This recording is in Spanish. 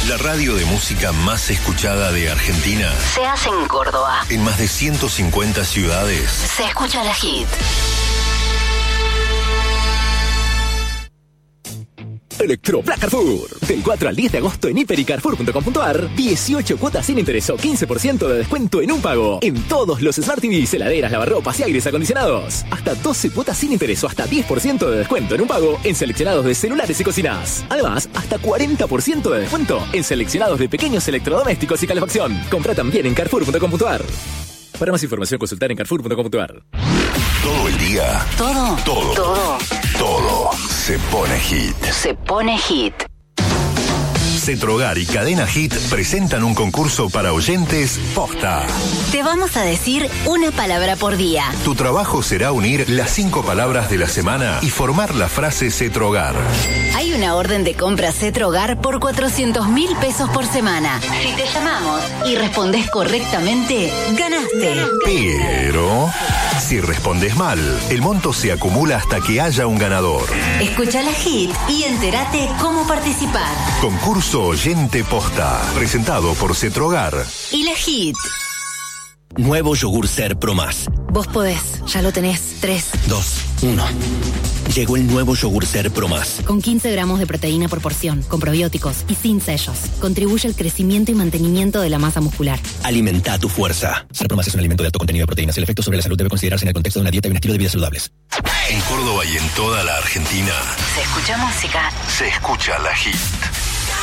La radio de música más escuchada de Argentina se hace en Córdoba. En más de 150 ciudades. Se escucha la Hit. Electropla Carrefour. Del 4 al 10 de agosto en hipericarrefour.com.ar, 18 cuotas sin interés o 15% de descuento en un pago. En todos los Smart TVs, heladeras, lavarropas y aires acondicionados. Hasta 12 cuotas sin interés o hasta 10% de descuento en un pago en seleccionados de celulares y cocinas. Además, hasta 40% de descuento en seleccionados de pequeños electrodomésticos y calefacción. Compra también en carrefour.com.ar. Para más información, consultar en carrefour.com.ar. Todo el día. Todo se pone hit. Se pone hit. Cetrogar y Cadena Hit presentan un concurso para oyentes posta. Te vamos a decir una palabra por día. Tu trabajo será unir las 5 palabras de la semana y formar la frase Cetrogar. Hay una orden de compra Cetrogar por 400.000 pesos por semana. Si te llamamos y respondes correctamente, ganaste. Pero si respondes mal, el monto se acumula hasta que haya un ganador. Escucha la Hit y entérate cómo participar. Concurso Oyente Posta, presentado por Cetrogar y la Hit. Nuevo yogur Ser Pro Más. Vos podés, ya lo tenés. 3, 2, 1. Llegó el nuevo yogur Ser Pro Más. Con 15 gramos de proteína por porción, con probióticos y sin sellos. Contribuye al crecimiento y mantenimiento de la masa muscular. Alimenta tu fuerza. Ser Pro Más es un alimento de alto contenido de proteínas. El efecto sobre la salud debe considerarse en el contexto de una dieta y un estilo de vida saludables. En Córdoba y en toda la Argentina. Se escucha música. Se escucha la Hit.